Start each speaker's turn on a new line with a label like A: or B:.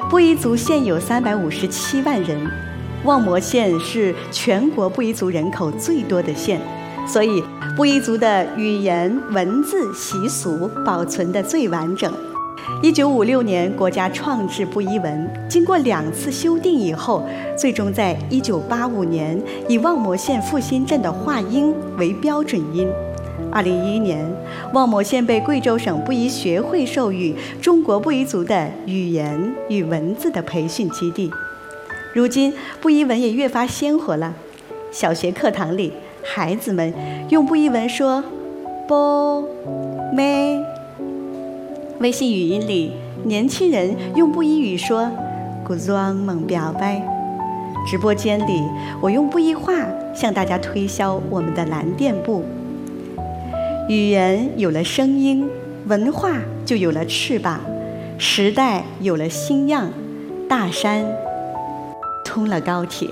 A: 布依族现有357万人，望谟县是全国布依族人口最多的县，所以布依族的语言、文字、习俗保存得最完整。1956年，国家创制布依文，经过2次修订以后，最终在1985年以望谟县复兴镇的话音为标准音。2011年，望谟县被贵州省布依学会授予中国布依族的语言与文字的培训基地。如今，布依文也越发鲜活了。小学课堂里，孩子们用布依文说“波咩”。微信语音里，年轻人用布依语说“古装猛表白”。直播间里，我用布依话向大家推销我们的蓝店布。语言有了声音，文化就有了翅膀，时代有了新样，大山通了高铁。